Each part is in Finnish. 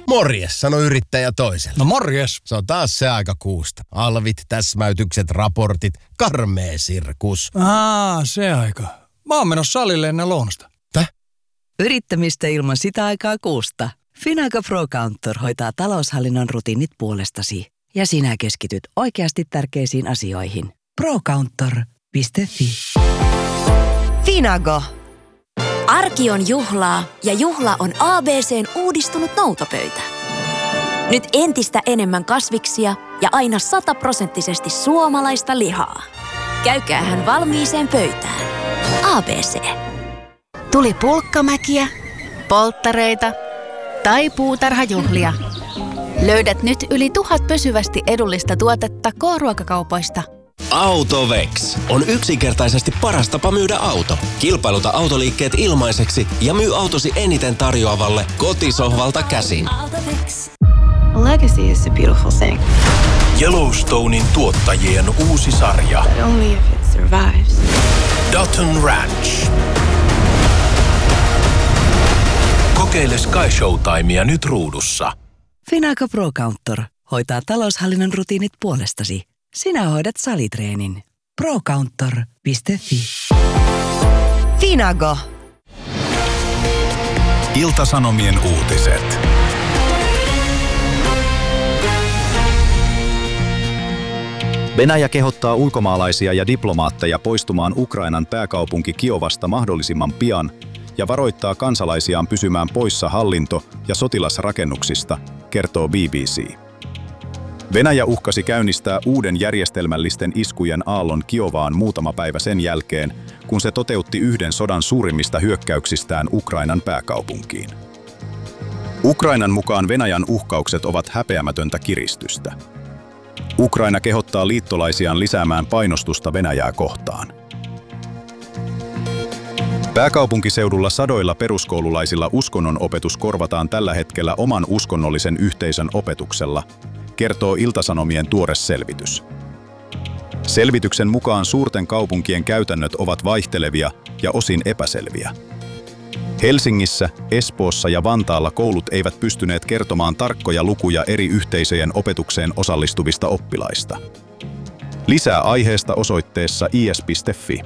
Morjes, sano yrittäjä toiselle. No morjes. Se on taas se aika kuusta. Alvit, täsmäytykset, raportit, karmea sirkus. Se aika. Mä oon menossa salille ennen lounasta. Yrittämistä ilman sitä aikaa kuusta. Finago Pro Counter hoitaa taloushallinnon rutiinit puolestasi. Ja sinä keskityt oikeasti tärkeisiin asioihin. Procounter.fi. Finago. Arki on juhlaa ja juhla on ABC:n uudistunut noutopöytä. Nyt entistä enemmän kasviksia ja aina 100% suomalaista lihaa. Käykäähän valmiiseen pöytään. ABC. Tuli pulkkamäkiä, polttareita tai puutarhajuhlia. Löydät nyt yli 1000 pysyvästi edullista tuotetta K-ruokakaupoista. Autovex on yksinkertaisesti paras tapa myydä auto. Kilpailuta autoliikkeet ilmaiseksi ja myy autosi eniten tarjoavalle kotisohvalta käsin. A legacy is a beautiful thing. Yellowstonein tuottajien uusi sarja. But only if it survives. Dutton Ranch. Kokeile Sky Showtimea nyt ruudussa. Finago Pro Counter hoitaa taloushallinnon rutiinit puolestasi. Sinä hoidat salitreenin. Procounter.fi. Finago. Ilta-Sanomien uutiset. Venäjä kehottaa ulkomaalaisia ja diplomaatteja poistumaan Ukrainan pääkaupunki Kiovasta mahdollisimman pian ja varoittaa kansalaisiaan pysymään poissa hallinto- ja sotilasrakennuksista, kertoo BBC. Venäjä uhkasi käynnistää uuden järjestelmällisten iskujen aallon Kiovaan muutama päivä sen jälkeen, kun se toteutti yhden sodan suurimmista hyökkäyksistään Ukrainan pääkaupunkiin. Ukrainan mukaan Venäjän uhkaukset ovat häpeämätöntä kiristystä. Ukraina kehottaa liittolaisiaan lisäämään painostusta Venäjää kohtaan. Pääkaupunkiseudulla sadoilla peruskoululaisilla uskonnonopetus korvataan tällä hetkellä oman uskonnollisen yhteisön opetuksella, kertoo Ilta-Sanomien tuore selvitys. Selvityksen mukaan suurten kaupunkien käytännöt ovat vaihtelevia ja osin epäselviä. Helsingissä, Espoossa ja Vantaalla koulut eivät pystyneet kertomaan tarkkoja lukuja eri yhteisöjen opetukseen osallistuvista oppilaista. Lisää aiheesta osoitteessa is.fi.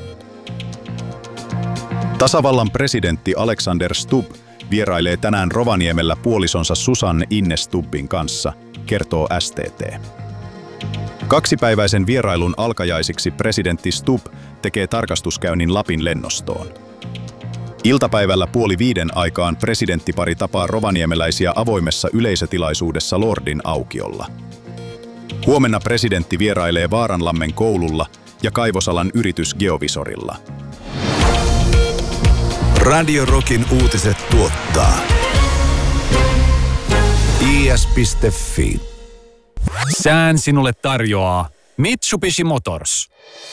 Tasavallan presidentti Alexander Stubb vierailee tänään Rovaniemellä puolisonsa Susanne Ine Stubbin kanssa, kertoo STT. Kaksipäiväisen vierailun alkajaisiksi presidentti Stubb tekee tarkastuskäynnin Lapin lennostoon. Iltapäivällä 4:30 aikaan presidenttipari tapaa rovaniemeläisiä avoimessa yleisötilaisuudessa Lordin aukiolla. Huomenna presidentti vierailee Vaaranlammen koululla ja kaivosalan yritys Geovisorilla. Radio Rockin uutiset tuottaa is.fi. Sään sinulle tarjoaa Mitsubishi Motors.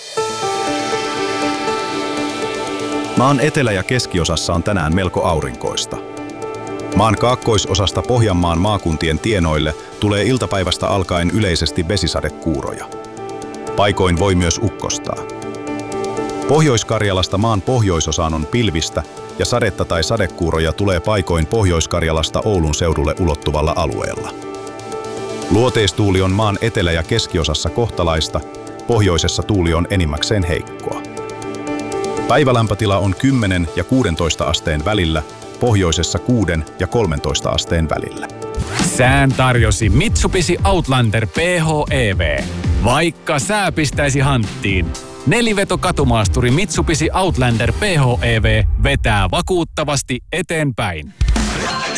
Maan etelä- ja keskiosassa on tänään melko aurinkoista. Maan kaakkoisosasta Pohjanmaan maakuntien tienoille tulee iltapäivästä alkaen yleisesti vesisadekuuroja. Paikoin voi myös ukkostaa. Pohjois-Karjalasta maan pohjoisosaan on pilvistä ja sadetta tai sadekuuroja tulee paikoin Pohjois-Karjalasta Oulun seudulle ulottuvalla alueella. Luoteistuuli on maan etelä- ja keskiosassa kohtalaista, pohjoisessa tuuli on enimmäkseen heikkoa. Päivälämpötila on 10 ja 16 asteen välillä, pohjoisessa 6 ja 13 asteen välillä. Sään tarjosi Mitsubishi Outlander PHEV. Vaikka sää pistäisi hanttiin, neliveto katumaasturi Mitsubishi Outlander PHEV vetää vakuuttavasti eteenpäin.